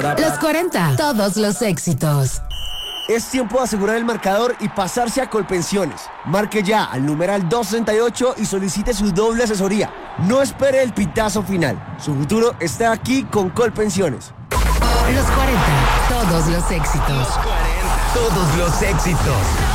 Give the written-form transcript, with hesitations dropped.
Los 40, todos los éxitos. Es tiempo de asegurar el marcador y pasarse a Colpensiones. Marque ya al numeral 268 y solicite su doble asesoría. No espere el pitazo final. Su futuro está aquí con Colpensiones. Los 40, todos los éxitos. Todos los éxitos.